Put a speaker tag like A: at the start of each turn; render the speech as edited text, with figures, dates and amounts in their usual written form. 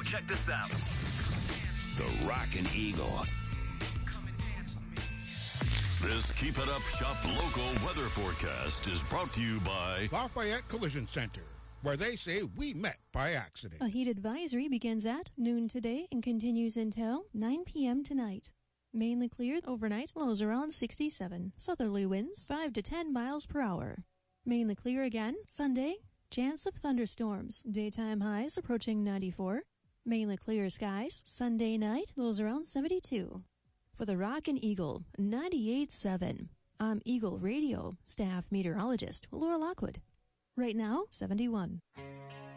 A: check this out.
B: The Rockin' Eagle.
C: This Keep It Up Shop local weather forecast is brought to you by
D: Lafayette Collision Center, where they say we met by accident.
E: A heat advisory begins at noon today and continues until 9 p.m. tonight. Mainly clear overnight, lows around 67. Southerly winds 5 to 10 miles per hour. Mainly clear again Sunday. Chance of thunderstorms. Daytime highs approaching 94. Mainly clear skies. Sunday night, lows around 72. For the Rockin' Eagle, 98.7. I'm Eagle Radio staff meteorologist Laura Lockwood. Right now, 71.